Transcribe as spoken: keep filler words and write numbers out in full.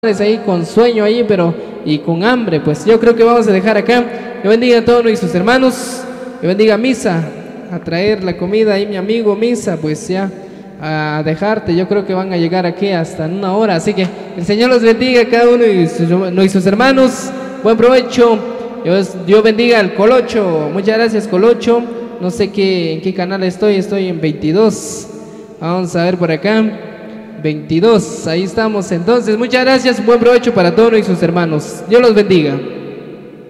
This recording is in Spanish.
ahí con sueño ahí, pero y con hambre, pues yo creo que vamos a dejar acá. Dios bendiga a todos nuestros hermanos. Dios bendiga a Misa, a traer la comida ahí mi amigo Misa, pues ya a dejarte. Yo creo que van a llegar aquí hasta en una hora, así que el Señor los bendiga a cada uno de sus, nuestros hermanos. Buen provecho. Dios, Dios bendiga al Colocho. Muchas gracias, Colocho. No sé qué, en qué canal estoy, estoy en veintidós. Vamos a ver por acá. veintidós, ahí estamos entonces. Muchas gracias, buen provecho para todos y sus hermanos. Dios los bendiga.